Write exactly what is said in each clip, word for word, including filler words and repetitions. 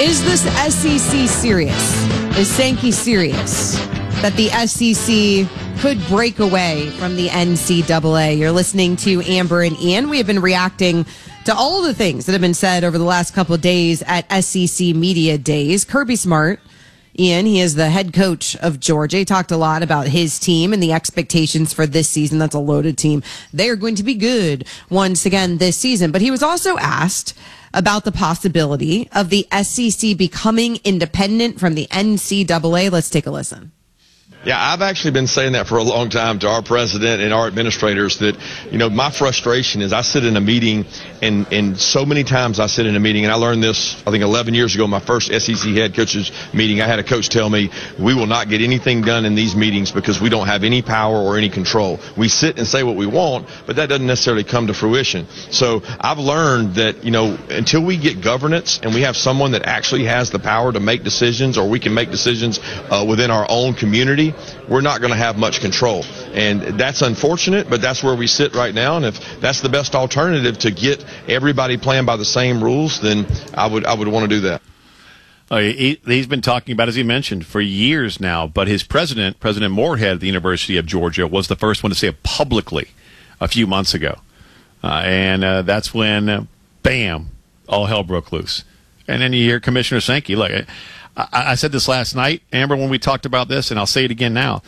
Is this S E C serious? Is Sankey serious that the S E C could break away from the N C double A? You're listening to Amber and Ian. We have been reacting to all the things that have been said over the last couple of days at S E C Media Days. Kirby Smart, Ian, he is the head coach of Georgia. He talked a lot about his team and the expectations for this season. That's a loaded team. They are going to be good once again this season. But he was also asked about the possibility of the S E C becoming independent from the N C double A. Let's take a listen. Yeah, I've actually been saying that for a long time to our president and our administrators that, you know, my frustration is I sit in a meeting and, and so many times I sit in a meeting, and I learned this, I think eleven years ago, my first S E C head coaches meeting. I had a coach tell me, we will not get anything done in these meetings because we don't have any power or any control. We sit and say what we want, but that doesn't necessarily come to fruition. So I've learned that, you know, until we get governance and we have someone that actually has the power to make decisions, or we can make decisions uh, within our own community, we're not going to have much control. And that's unfortunate, but that's where we sit right now. And if that's the best alternative to get everybody playing by the same rules, then I would I would want to do that. Uh, he, he's been talking about, as he mentioned, for years now, but his president, President Moorhead of the University of Georgia, was the first one to say it publicly a few months ago. Uh, and uh, that's when, uh, bam, all hell broke loose. And then you hear Commissioner Sankey, look, I, I said this last night, Amber, when we talked about this, and I'll say it again now.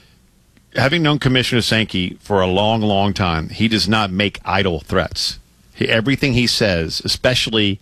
Having known Commissioner Sankey for a long, long time, he does not make idle threats. He, everything he says, especially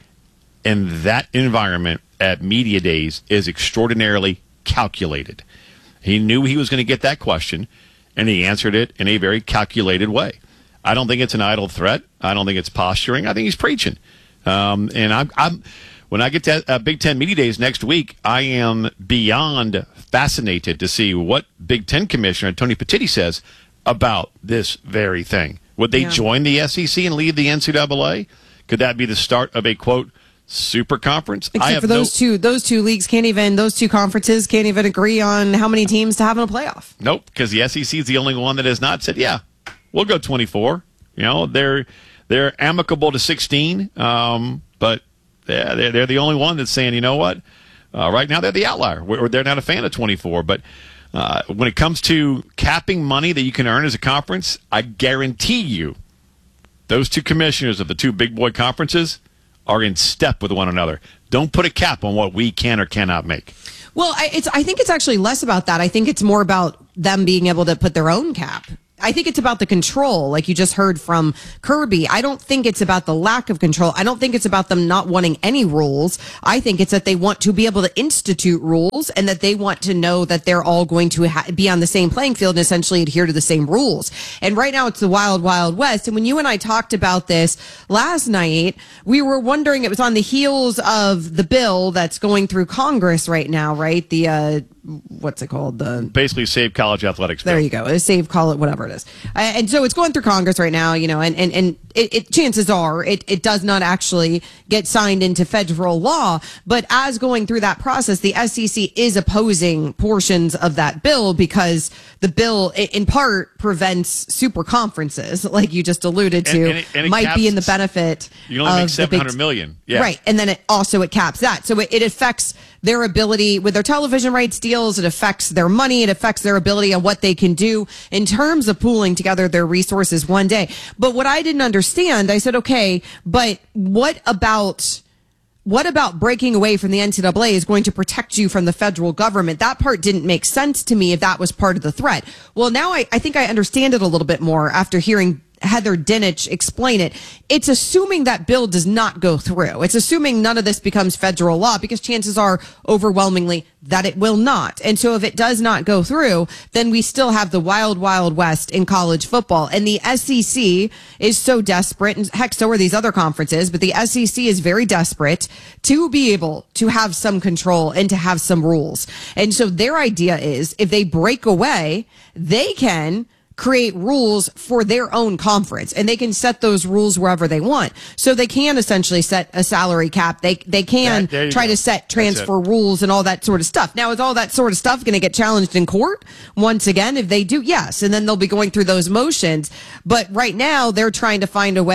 in that environment at media days, is extraordinarily calculated. He knew he was going to get that question, and he answered it in a very calculated way. I don't think it's an idle threat. I don't think it's posturing. I think he's preaching. Um, and I'm, I'm, when I get to uh, Big Ten Media Days next week, I am beyond fascinated to see what Big Ten Commissioner Tony Petitti says about this very thing. Would they yeah. join the S E C and leave the N C double A? Could that be the start of a, quote, super conference? Except I have for those no... two, those two leagues can't even, those two conferences can't even agree on how many teams to have in a playoff. Nope, because the S E C is the only one that has not said, yeah, we'll go twenty-four. You know, they're they're amicable to sixteen, um, but they're, they're the only one that's saying, you know what, uh, right now they're the outlier. We're, they're not a fan of twenty-four, but uh, when it comes to capping money that you can earn as a conference, I guarantee you those two commissioners of the two big boy conferences are in step with one another. Don't put a cap on what we can or cannot make. Well, I, it's, I think it's actually less about that. I think it's more about them being able to put their own cap. I think it's about the control, like you just heard from Kirby. I don't think it's about the lack of control. I don't think it's about them not wanting any rules. I think it's that they want to be able to institute rules, and that they want to know that they're all going to ha- be on the same playing field and essentially adhere to the same rules. And right now it's the wild, wild west. And when you and I talked about this last night, we were wondering, it was on the heels of the bill that's going through Congress right now, right? The, uh, what's it called? The basically Save College Athletics bill. There you go. Save, call it whatever it is. Uh, and so it's going through Congress right now, you know, and, and, and it, it chances are it, it does not actually get signed into federal law. But as going through that process, the S E C is opposing portions of that bill because the bill in part prevents super conferences, like you just alluded to, and, and it, and it might caps, be in the benefit. You only of make seven hundred big, million. Yeah. Right. And then it also it caps that. So it, it affects their ability with their television rights deals. It affects their money. It affects their ability on what they can do in terms of pooling together their resources one day. But what I didn't understand, I said, okay, but what about, what about breaking away from the N C double A is going to protect you from the federal government? That part didn't make sense to me if that was part of the threat. Well, now I, I think I understand it a little bit more after hearing Heather Dinich explain it. It's assuming that bill does not go through. It's assuming none of this becomes federal law, because chances are overwhelmingly that it will not. And so if it does not go through, then we still have the wild, wild west in college football. And the S E C is so desperate, and heck, so are these other conferences, but the S E C is very desperate to be able to have some control and to have some rules. And so their idea is if they break away, they can create rules for their own conference, and they can set those rules wherever they want. So they can essentially set a salary cap. They they can that, try go. to set transfer rules and all that sort of stuff. Now, is all that sort of stuff going to get challenged in court? Once again, if they do, yes. And then they'll be going through those motions. But right now, they're trying to find a way,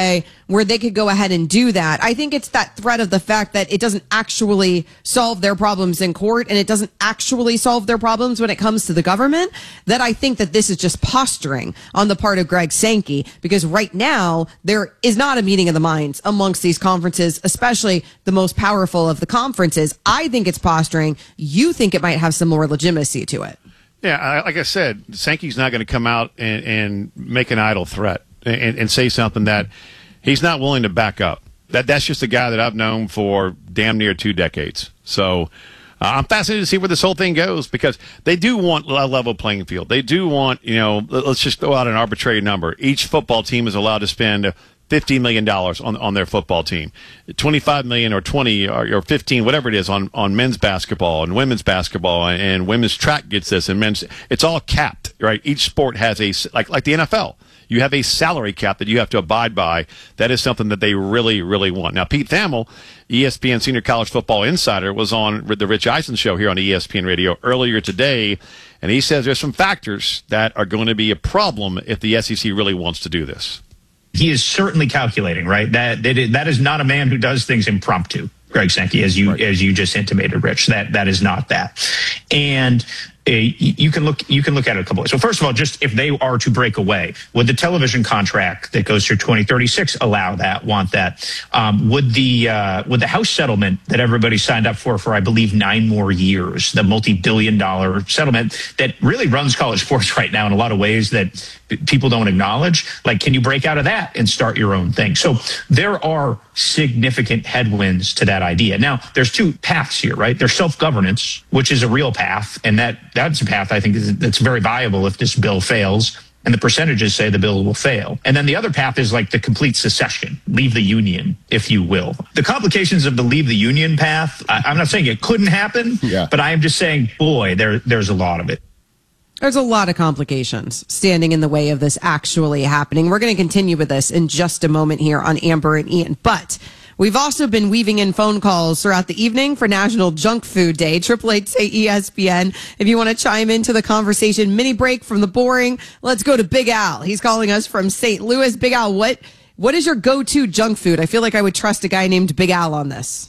where they could go ahead and do that. I think it's that threat of the fact that it doesn't actually solve their problems in court and it doesn't actually solve their problems when it comes to the government, that I think that this is just posturing on the part of Greg Sankey, because right now there is not a meeting of the minds amongst these conferences, especially the most powerful of the conferences. I think it's posturing. You think it might have some more legitimacy to it. Yeah, I, like I said, Sankey's not going to come out and, and make an idle threat and, and say something that he's not willing to back up. That That's just a guy that I've known for damn near two decades. So uh, I'm fascinated to see where this whole thing goes, because they do want a level playing field. They do want, you know, let's just throw out an arbitrary number. Each football team is allowed to spend fifteen million dollars on on their football team, twenty-five million dollars or twenty or, or fifteen, whatever it is, on, on men's basketball and women's basketball, and, and women's track gets this, and men's. It's all capped, right? Each sport has a, like like the N F L. You have a salary cap that you have to abide by. That is something that they really, really want. Now, Pete Thamel, E S P N Senior College Football Insider, was on the Rich Eisen show here on E S P N Radio earlier today, and he says there's some factors that are going to be a problem if the S E C really wants to do this. He is certainly calculating, right? That that is, that is not a man who does things impromptu, Greg Sankey, as you right. as you just intimated, Rich. That that is not that. And uh, you can look you can look at it a couple ways. So first of all, just if they are to break away, would the television contract that goes through twenty thirty-six allow that? Want that? Um, would the uh, would the House settlement that everybody signed up for for I believe nine more years, the multi-billion dollar settlement that really runs college sports right now in a lot of ways that people don't acknowledge, like, can you break out of that and start your own thing? So there are significant headwinds to that idea. Now, there's two paths here, right? There's self-governance, which is a real path, and that that's a path I think is, that's very viable if this bill fails, and the percentages say the bill will fail. And then the other path is like the complete secession, leave the union, if you will. The complications of the leave the union path, I, I'm not saying it couldn't happen, yeah. but I am just saying, boy, there there's a lot of it. There's a lot of complications standing in the way of this actually happening. We're going to continue with this in just a moment here on Amber and Ian. But we've also been weaving in phone calls throughout the evening for National Junk Food Day. Triple eight say E S P N. If you want to chime into the conversation, mini break from the boring. Let's go to Big Al. He's calling us from Saint Louis. Big Al, what what is your go-to junk food? I feel like I would trust a guy named Big Al on this.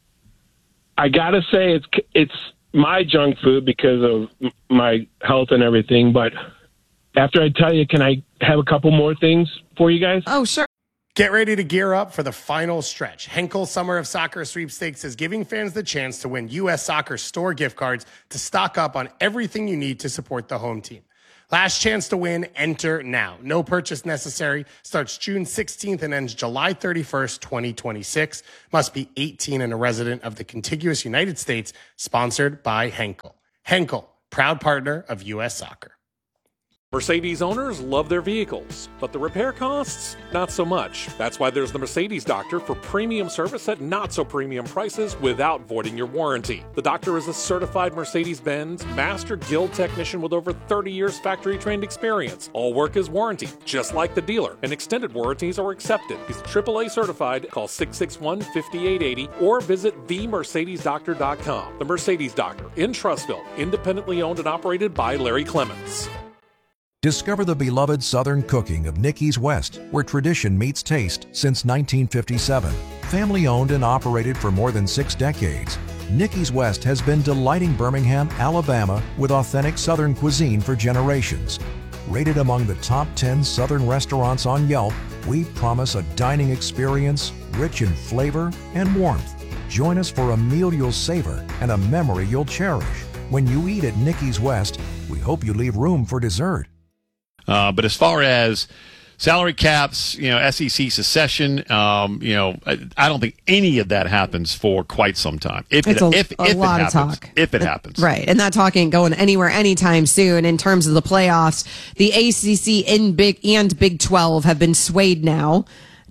I gotta say it's it's. my junk food because of my health and everything. But after I tell you, can I have a couple more things for you guys? Oh, sure. Get ready to gear up for the final stretch. Henkel Summer of Soccer Sweepstakes is giving fans the chance to win U S Soccer store gift cards to stock up on everything you need to support the home team. Last chance to win, enter now. No purchase necessary. Starts June sixteenth and ends July thirty-first, twenty twenty-six. Must be eighteen and a resident of the contiguous United States. Sponsored by Henkel. Henkel, proud partner of U S Soccer. Mercedes owners love their vehicles, but the repair costs, not so much. That's why there's the Mercedes Doctor for premium service at not so premium prices without voiding your warranty. The Doctor is a certified Mercedes-Benz Master Guild technician with over thirty years factory-trained experience. All work is warranted, just like the dealer, and extended warranties are accepted. He's triple A certified. Call six six one, five eight eight zero or visit the mercedes doctor dot com. The Mercedes Doctor in Trussville, independently owned and operated by Larry Clements. Discover the beloved Southern cooking of Nicky's West, where tradition meets taste since nineteen fifty-seven. Family owned and operated for more than six decades, Nicky's West has been delighting Birmingham, Alabama with authentic Southern cuisine for generations. Rated among the top ten Southern restaurants on Yelp, we promise a dining experience rich in flavor and warmth. Join us for a meal you'll savor and a memory you'll cherish. When you eat at Nicky's West, we hope you leave room for dessert. Uh, but as far as salary caps, you know, S E C secession, um, you know, I, I don't think any of that happens for quite some time. If it's it, a, if, a if lot it of happens, talk. If it happens. Right. And that talk ain't going anywhere anytime soon. In terms of the playoffs, the A C C and Big, and Big twelve have been swayed now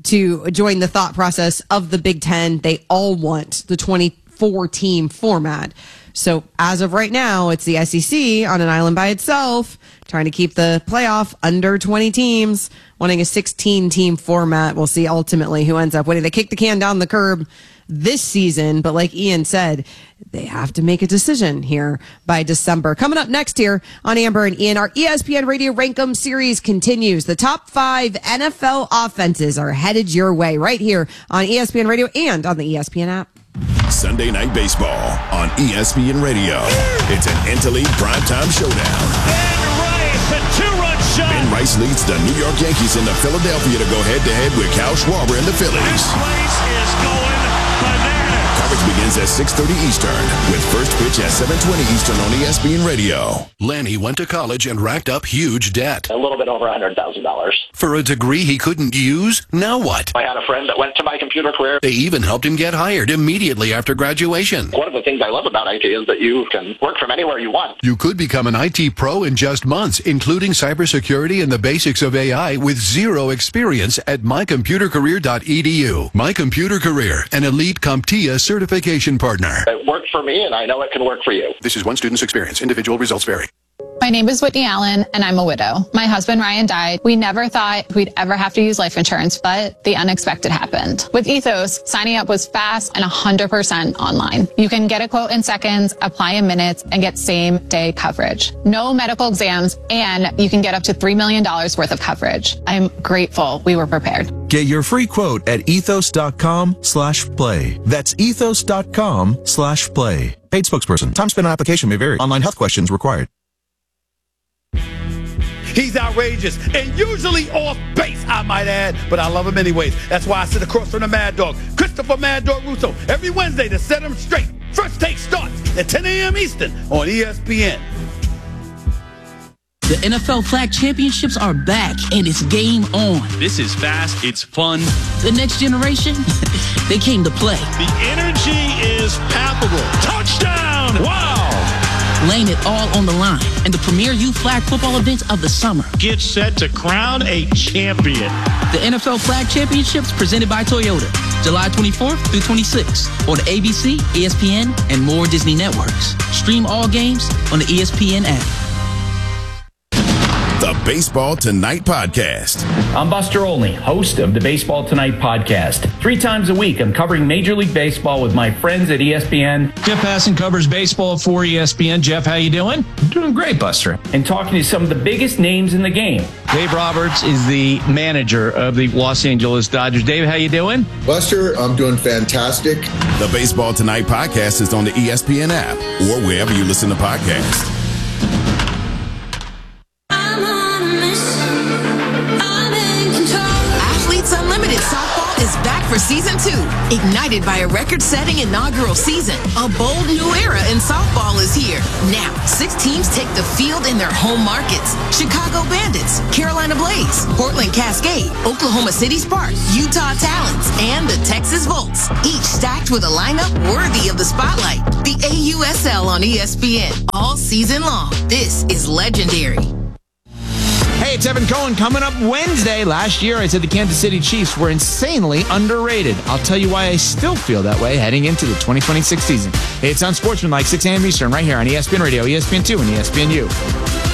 to join the thought process of the Big Ten. They all want the twenty-four team format. So as of right now, it's the S E C on an island by itself, trying to keep the playoff under twenty teams, wanting a sixteen team format. We'll see ultimately who ends up winning. They kick the can down the curb this season. But like Ian said, they have to make a decision here by December. Coming up next here on Amber and Ian, our E S P N Radio Rankum series continues. The top five N F L offenses are headed your way right here on E S P N Radio and on the E S P N app. Sunday Night Baseball on E S P N Radio. It's an interleague primetime showdown. Ben Rice, a two-run shot. Ben Rice leads the New York Yankees into Philadelphia to go head-to-head with Cal Schwarber and the Phillies. This place is going bananas. Coverage begins at six thirty Eastern with first pitch at seven twenty Eastern on E S P N Radio. Lanny went to college and racked up huge debt. A little bit over one hundred thousand dollars. For a degree he couldn't use? Now what? I had a friend that went to my computer career. They even helped him get hired immediately after graduation. One of the things I love about I T is that you can work from anywhere you want. You could become an I T pro in just months, including cybersecurity and the basics of A I with zero experience at my computer career dot e d u. My Computer Career, an elite CompTIA certification partner. It worked for me, and I know it can work for you. This is one student's experience. Individual results vary. My name is Whitney Allen, and I'm a widow. My husband, Ryan, died. We never thought we'd ever have to use life insurance, but the unexpected happened. With Ethos, signing up was fast and one hundred percent online. You can get a quote in seconds, apply in minutes, and get same-day coverage. No medical exams, and you can get up to three million dollars worth of coverage. I'm grateful we were prepared. Get your free quote at ethos.com slash play. That's ethos.com slash play. Paid spokesperson. Time spent on application may vary. Online health questions required. He's outrageous and usually off base, I might add, but I love him anyways. That's why I sit across from the Mad Dog, Christopher Mad Dog Russo, every Wednesday to set him straight. First Take starts at ten a.m. Eastern on E S P N. The N F L Flag Championships are back, and it's game on. This is fast, it's fun. The next generation, they came to play. The energy is palpable. Touchdown! Wow! Laying it all on the line and the premier youth flag football events of the summer. Get set to crown a champion. The N F L Flag Championships presented by Toyota, July twenty-fourth through twenty-sixth on A B C, E S P N, and more Disney networks. Stream all games on the E S P N app. The Baseball Tonight Podcast. I'm Buster Olney, host of the Baseball Tonight Podcast. Three times a week, I'm covering Major League Baseball with my friends at E S P N. Jeff Passan covers baseball for E S P N. Jeff, how you doing? Doing great, Buster. And talking to some of the biggest names in the game. Dave Roberts is the manager of the Los Angeles Dodgers. Dave, how you doing? Buster, I'm doing fantastic. The Baseball Tonight Podcast is on the E S P N app or wherever you listen to podcasts. For season two, ignited by a record-setting inaugural season, a bold new era in softball is here. Now, six teams take the field in their home markets. Chicago Bandits, Carolina Blaze, Portland Cascade, Oklahoma City Sparks, Utah Talons, and the Texas Volts, each stacked with a lineup worthy of the spotlight. The A U S L on E S P N, all season long. This is legendary. Hey, it's Evan Cohen. Coming up Wednesday. Last year, I said the Kansas City Chiefs were insanely underrated. I'll tell you why I still feel that way heading into the twenty twenty-six season. Hey, it's on Sportsman like six a.m. Eastern right here on E S P N Radio, E S P N two, and E S P N U.